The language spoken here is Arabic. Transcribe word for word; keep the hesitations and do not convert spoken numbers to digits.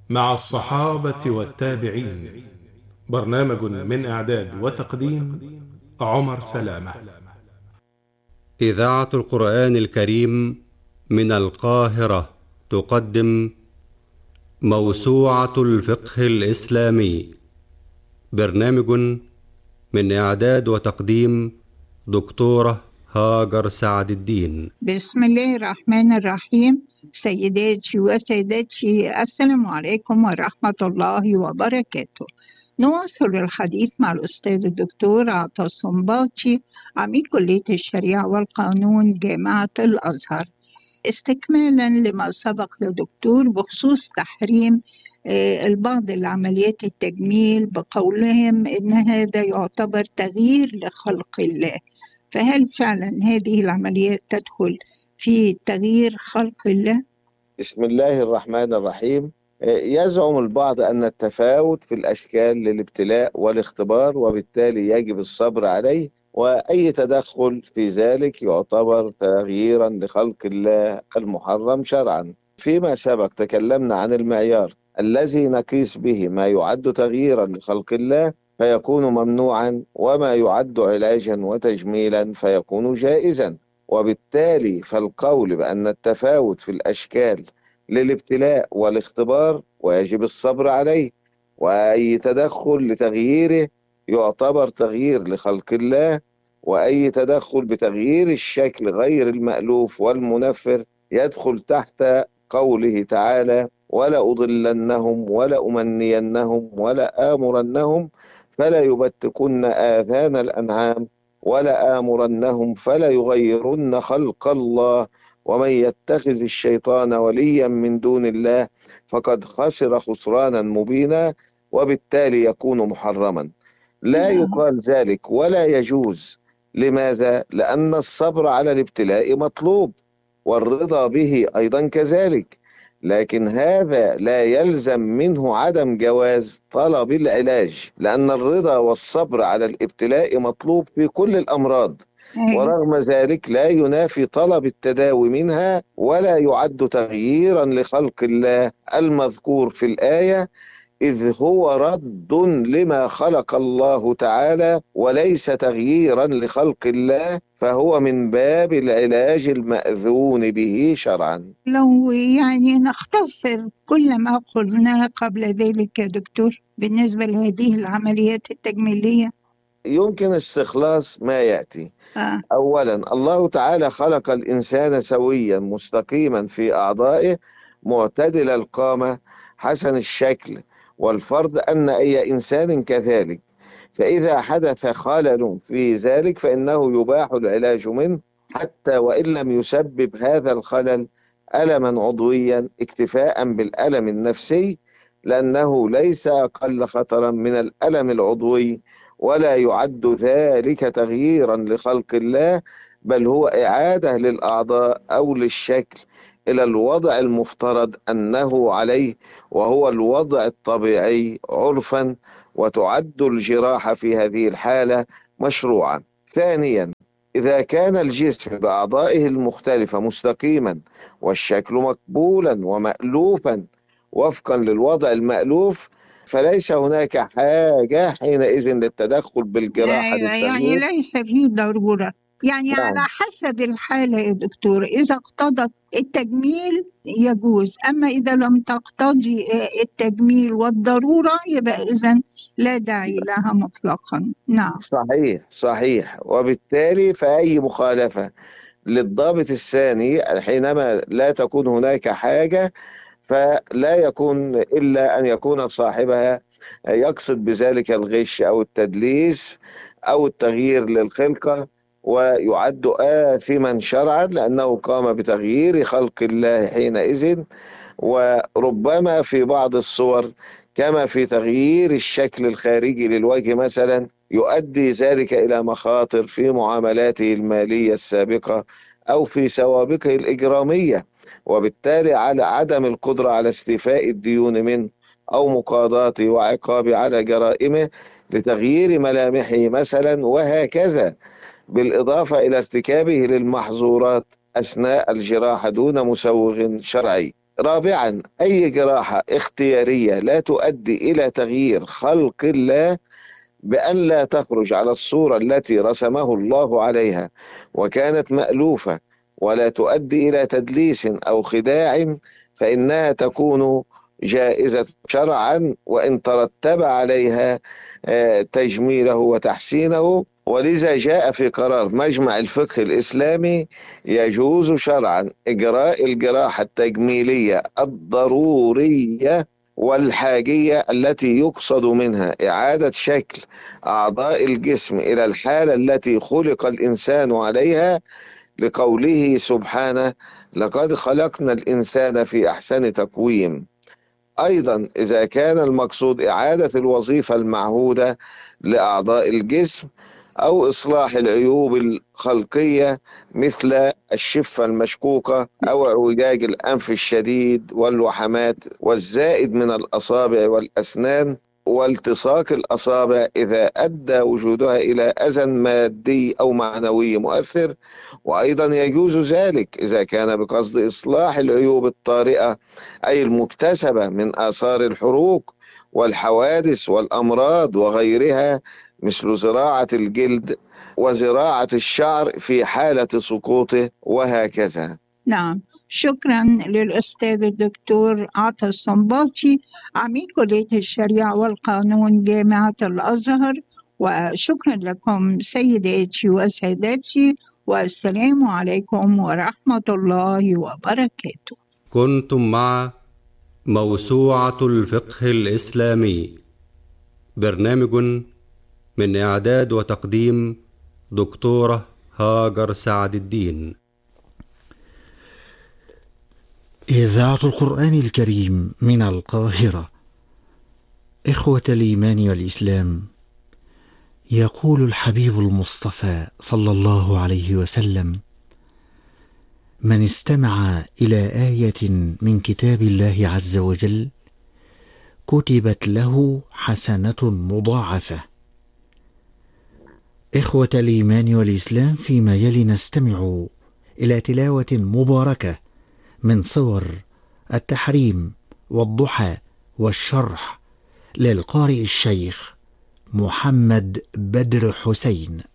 مع الصحابة والتابعين. برنامج من إعداد وتقديم عمر سلامة. إذاعة القرآن الكريم من القاهرة تقدم موسوعة الفقه الإسلامي. برنامج من إعداد وتقديم دكتورة هاجر سعد الدين. بسم الله الرحمن الرحيم. سيداتي وسادتي، السلام عليكم ورحمة الله وبركاته. نواصل الحديث مع الأستاذ الدكتور عطا الصنباطي، عميد كلية الشريعة والقانون جامعة الأزهر، استكمالا لما سبق لدكتور بخصوص تحريم آه، البعض العمليات التجميل بقولهم إن هذا يعتبر تغيير لخلق الله. فهل فعلا هذه العمليات تدخل في تغيير خلق الله؟ بسم الله الرحمن الرحيم. يزعم البعض أن التفاوت في الأشكال للابتلاء والاختبار، وبالتالي يجب الصبر عليه، وأي تدخل في ذلك يعتبر تغييرا لخلق الله المحرم شرعا. فيما سبق تكلمنا عن المعيار الذي نقيس به ما يعد تغييرا لخلق الله فيكون ممنوعا، وما يعد علاجا وتجميلا فيكون جائزا. وبالتالي فالقول بأن التفاوت في الأشكال للابتلاء والاختبار ويجب الصبر عليه، وأي تدخل لتغييره يعتبر تغيير لخلق الله، وأي تدخل بتغيير الشكل غير المألوف والمنفر يدخل تحت قوله تعالى: ولا أضلنهم ولا أمنينهم ولا آمرنهم فلا يبتكن آذان الأنعام ولا آمرنهم فلا يغيرن خلق الله ومن يتخذ الشيطان وليا من دون الله فقد خسر خسرانا مبينا، وبالتالي يكون محرما. لا يقال ذلك ولا يجوز. لماذا؟ لأن الصبر على الابتلاء مطلوب، والرضا به أيضا كذلك، لكن هذا لا يلزم منه عدم جواز طلب العلاج، لأن الرضا والصبر على الابتلاء مطلوب في كل الأمراض، ورغم ذلك لا ينافي طلب التداوي منها، ولا يعد تغييرا لخلق الله المذكور في الآية، إذ هو رد لما خلق الله تعالى وليس تغييرا لخلق الله، فهو من باب العلاج المأذون به شرعا. لو يعني نختصر كل ما قلناه قبل ذلك يا دكتور بالنسبة لهذه العمليات التجميلية. يمكن استخلاص ما يأتي. آه. أولا، الله تعالى خلق الإنسان سويا مستقيما في أعضائه، معتدل القامة، حسن الشكل، والفرض أن أي إنسان كذلك، فإذا حدث خلل في ذلك فإنه يباح العلاج منه، حتى وإن لم يسبب هذا الخلل ألما عضويا، اكتفاء بالألم النفسي، لأنه ليس أقل خطرا من الألم العضوي، ولا يعد ذلك تغييرا لخلق الله، بل هو إعادة للأعضاء أو للشكل إلى الوضع المفترض أنه عليه، وهو الوضع الطبيعي عرفا، وتعد الجراحة في هذه الحالة مشروعة. ثانيا، إذا كان الجسم بأعضائه المختلفة مستقيما والشكل مقبولا ومألوفا وفقا للوضع المألوف، فليس هناك حاجة حينئذ للتدخل بالجراحة أيوة، يعني للتغيير. ليس فيه ضرورة، يعني نعم. على حسب الحالة يا دكتور، إذا اقتضت التجميل يجوز، أما إذا لم تقتضي التجميل والضرورة يبقى إذن لا داعي لها مطلقا. نعم. صحيح صحيح. وبالتالي فأي مخالفة للضابط الثاني حينما لا تكون هناك حاجة فلا يكون إلا أن يكون صاحبها يقصد بذلك الغش أو التدليس أو التغيير للخلقة، ويعد آثما شرعا لأنه قام بتغيير خلق الله حينئذ. وربما في بعض الصور كما في تغيير الشكل الخارجي للوجه مثلا يؤدي ذلك إلى مخاطر في معاملاته المالية السابقة أو في سوابقه الإجرامية، وبالتالي على عدم القدرة على استيفاء الديون منه أو مقاضاته وعقابه على جرائمه لتغيير ملامحه مثلا، وهكذا، بالإضافة إلى ارتكابه للمحظورات أثناء الجراحة دون مسوغ شرعي. رابعا، أي جراحة اختيارية لا تؤدي إلى تغيير خلق الله بأن لا تخرج على الصورة التي رسمه الله عليها وكانت مألوفة، ولا تؤدي إلى تدليس أو خداع، فإنها تكون جائزة شرعا وإن ترتب عليها تجميله وتحسينه. ولذا جاء في قرار مجمع الفقه الإسلامي يجوز شرعا إجراء الجراحة التجميلية الضرورية والحاجية التي يقصد منها إعادة شكل أعضاء الجسم إلى الحالة التي خلق الإنسان عليها، لقوله سبحانه: لقد خلقنا الإنسان في أحسن تقويم. أيضا إذا كان المقصود إعادة الوظيفة المعهودة لأعضاء الجسم أو إصلاح العيوب الخلقية مثل الشفة المشكوكة أو اعوجاج الأنف الشديد والوحمات والزائد من الأصابع والأسنان والتصاق الأصابع إذا أدى وجودها إلى أذى مادي أو معنوي مؤثر. وأيضا يجوز ذلك إذا كان بقصد إصلاح العيوب الطارئة أي المكتسبة من آثار الحروق والحوادث والأمراض وغيرها، مثل زراعة الجلد وزراعة الشعر في حالة سقوطه وهكذا. نعم، شكرا للأستاذ الدكتور عطا الصنباطي عميد كلية الشريعة والقانون جامعة الأزهر، وشكرا لكم سيداتي وسادتي، والسلام عليكم ورحمة الله وبركاته. كنتم مع موسوعة الفقه الإسلامي، برنامج من إعداد وتقديم دكتورة هاجر سعد الدين. إذاعة القرآن الكريم من القاهرة. إخوة الإيمان والإسلام، يقول الحبيب المصطفى صلى الله عليه وسلم: من استمع إلى آية من كتاب الله عز وجل كتبت له حسنة مضاعفة. إخوة الإيمان والإسلام، فيما يلي نستمع إلى تلاوة مباركة من صور التحريم والضحى والشرح للقارئ الشيخ محمد بدر حسين.